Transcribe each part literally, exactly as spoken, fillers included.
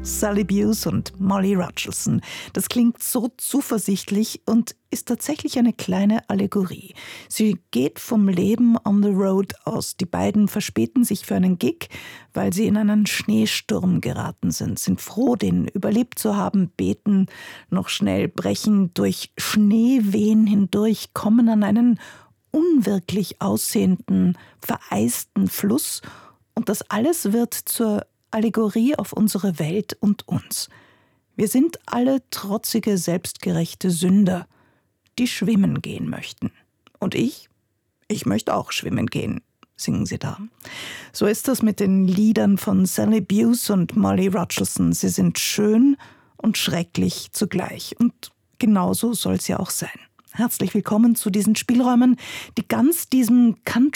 Sally Buse und Molly Rutchelson. Das klingt so zuversichtlich und ist tatsächlich eine kleine Allegorie. Sie geht vom Leben on the road aus. Die beiden verspäten sich für einen Gig, weil sie in einen Schneesturm geraten sind, sind froh, den überlebt zu haben, beten noch schnell, brechen durch Schneewehen hindurch, kommen an einen unwirklich aussehenden, vereisten Fluss und das alles wird zur Allegorie auf unsere Welt und uns. Wir sind alle trotzige, selbstgerechte Sünder, die schwimmen gehen möchten. Und ich? Ich möchte auch schwimmen gehen, singen sie da. So ist das mit den Liedern von Sally Buse und Molly Rutchelson. Sie sind schön und schrecklich zugleich. Und genauso soll es ja auch sein. Herzlich willkommen zu diesen Spielräumen, die ganz diesem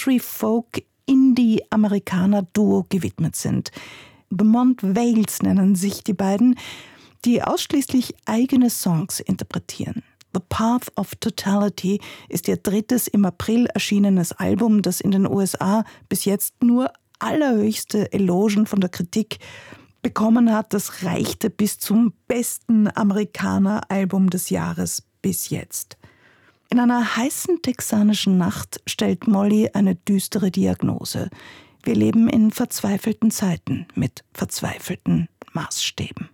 Country-Folk-Indie-Amerikaner-Duo gewidmet sind. The Montvales nennen sich die beiden, die ausschließlich eigene Songs interpretieren. The Path of Totality ist ihr drittes im April erschienenes Album, das in den U S A bis jetzt nur allerhöchste Elogen von der Kritik bekommen hat. Das reichte bis zum besten Amerikaner-Album des Jahres bis jetzt. In einer heißen texanischen Nacht stellt Molly eine düstere Diagnose. Wir leben in verzweifelten Zeiten mit verzweifelten Maßstäben.